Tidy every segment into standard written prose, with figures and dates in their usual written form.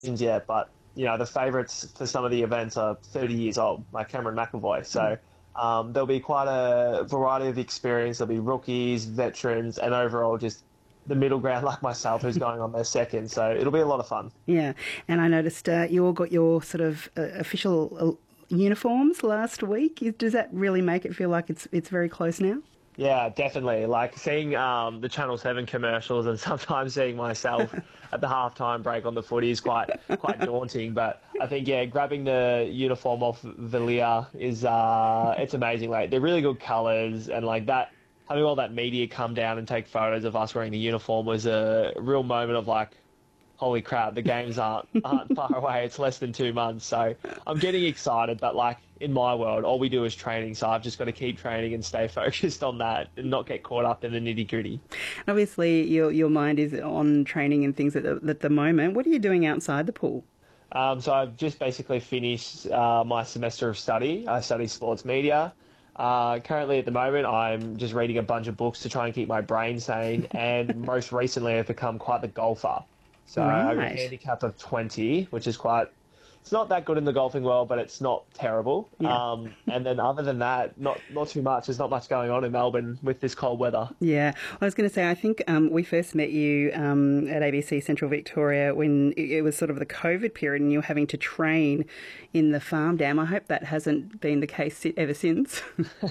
seasons yet, but the favourites for some of the events are 30 years old, like Cameron McAvoy. So there'll be quite a variety of experience. There'll be rookies, veterans, and overall just the middle ground like myself who's going on their second. So it'll be a lot of fun. Yeah, and I noticed you all got your sort of official uniforms last week. Does that really make it feel like it's very close now? Yeah, definitely. Like seeing the Channel 7 commercials and sometimes seeing myself at the halftime break on the footy is quite daunting. But I think, grabbing the uniform off Villiers is it's amazing. Like, they're really good colours, and like that, having all that media come down and take photos of us wearing the uniform was a real moment of like, holy crap, the games aren't far away. It's less than 2 months. So I'm getting excited, but like in my world, all we do is training. So I've just got to keep training and stay focused on that and not get caught up in the nitty gritty. Obviously, your mind is on training and things at the moment. What are you doing outside the pool? So I've just basically finished my semester of study. I study sports media. Currently at the moment, I'm just reading a bunch of books to try and keep my brain sane. And most recently, I've become quite the golfer. So I've got a handicap of 20, which is it's not that good in the golfing world, but it's not terrible. Yeah. And then other than that, not too much. There's not much going on in Melbourne with this cold weather. Yeah. I was going to say, I think we first met you at ABC Central Victoria when it was sort of the COVID period and you were having to train in the farm dam. I hope that hasn't been the case ever since.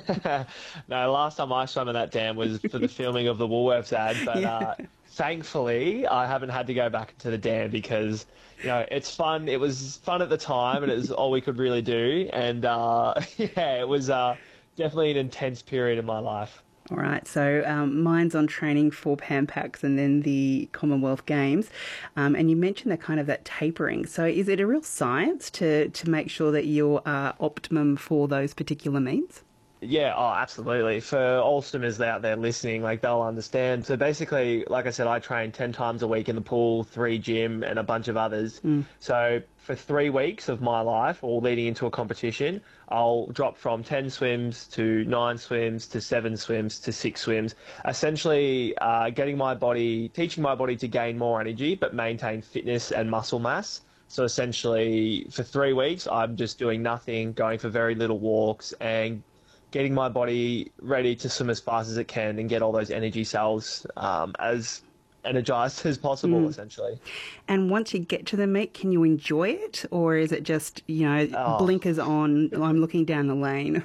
No, last time I swam in that dam was for the filming of the Woolworths ad, but thankfully I haven't had to go back into the dam because, it's fun. It was fun at the time and it was all we could really do. And it was definitely an intense period in my life. All right, so mine's on training for Pan Pacs and then the Commonwealth Games. And you mentioned that tapering. So is it a real science to make sure that you're optimum for those particular meets? Yeah, absolutely. For all swimmers out there listening, like they'll understand. So basically, like I said, I train 10 times a week in the pool, 3 gym and a bunch of others. So for 3 weeks of my life, or leading into a competition, I'll drop from 10 swims to 9 swims to 7 swims to 6 swims, essentially teaching my body to gain more energy but maintain fitness and muscle mass. So essentially, for 3 weeks, I'm just doing nothing, going for very little walks and getting my body ready to swim as fast as it can and get all those energy cells as energized as possible, essentially. And once you get to the meet, can you enjoy it? Or is it just, blinkers on, I'm looking down the lane?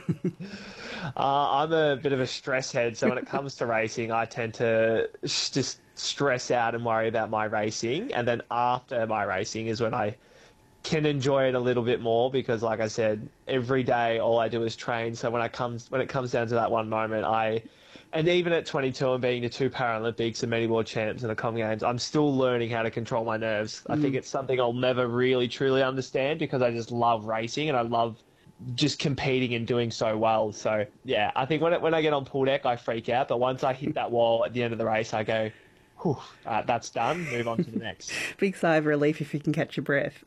I'm a bit of a stress head, so when it comes to racing, I tend to just stress out and worry about my racing. And then after my racing is when I can enjoy it a little bit more because, like I said, every day all I do is train. So when it comes down to that one moment, and even at 22 and being the 2 Paralympics and many world champs in the Common Games, I'm still learning how to control my nerves. I think it's something I'll never really truly understand because I just love racing and I love just competing and doing so well. So yeah, I think when I get on pool deck, I freak out, but once I hit that wall at the end of the race, I go, that's done. Move on to the next. Big sigh of relief if you can catch your breath.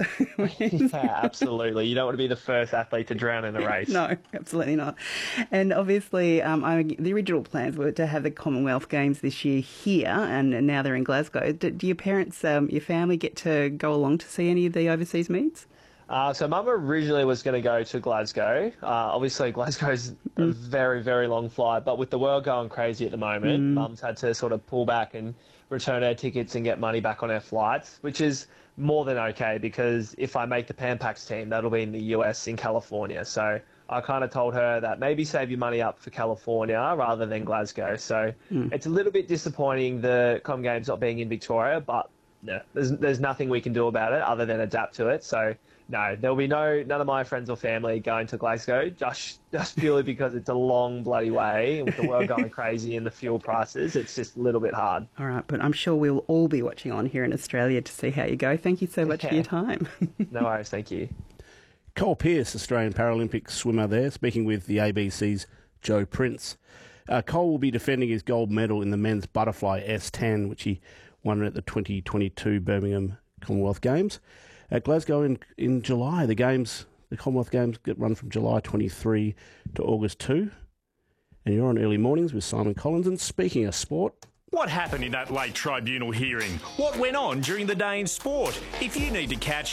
Yeah, absolutely. You don't want to be the first athlete to drown in a race. No, absolutely not. And obviously, the original plans were to have the Commonwealth Games this year here, and now they're in Glasgow. Do your parents, your family, get to go along to see any of the overseas meets? So Mum originally was going to go to Glasgow. Obviously, Glasgow's a very, very long flight, but with the world going crazy at the moment, Mum's had to sort of pull back and return her tickets and get money back on her flights, which is more than okay because if I make the Pan Pacs team, that'll be in the US, in California. So I kind of told her that maybe save your money up for California rather than Glasgow. So it's a little bit disappointing the Com Games not being in Victoria, but no, there's nothing we can do about it other than adapt to it. So no, there'll be none of my friends or family going to Glasgow just purely because it's a long bloody way. With the world going crazy and the fuel prices, it's just a little bit hard. All right, but I'm sure we'll all be watching on here in Australia to see how you go. Thank you so much for your time. No worries, thank you. Cole Pearce, Australian Paralympic swimmer there, speaking with the ABC's Joe Prince. Cole will be defending his gold medal in the men's butterfly S10, which he won at the 2022 Birmingham Commonwealth Games. At Glasgow in July, the Commonwealth Games get run from July 23 to August 2. And you're on Early Mornings with Simon Collins. And speaking of sport... What happened in that late tribunal hearing? What went on during the day in sport? If you need to catch